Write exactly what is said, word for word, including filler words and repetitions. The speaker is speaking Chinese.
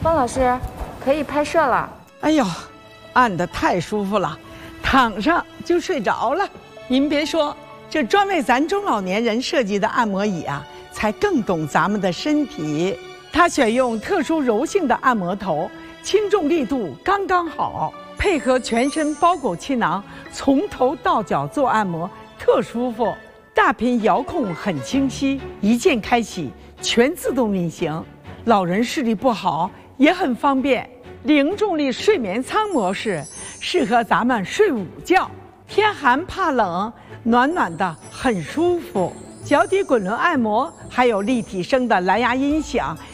方老师，可以拍摄了。 哎呦，按得太舒服了，躺上就睡着了。您别说，这专为咱中老年人设计的按摩椅啊，才更懂咱们的身体。它选用特殊柔性的按摩头，轻重力度刚刚好，配合全身包裹气囊，从头到脚做按摩，特舒服。大屏遥控很清晰，一键开启，全自动运行。老人视力不好也很方便。零重力睡眠舱模式适合咱们睡午觉，天寒怕冷，暖暖的很舒服。脚底滚轮按摩，还有立体声的蓝牙音响，